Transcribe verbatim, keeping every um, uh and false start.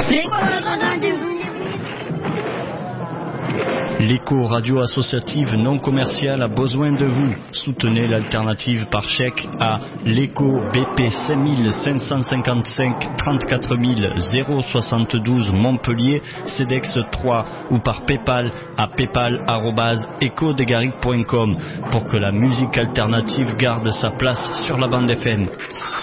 L'écho radio associative non commerciale a besoin de vous. Soutenez l'alternative par chèque à l'écho B P cinq cinq cinq cinq trente-quatre mille soixante-douze Montpellier, CEDEX trois ou par Paypal à paypal arobase echo des garrigues point com pour que la musique alternative garde sa place sur la bande F M.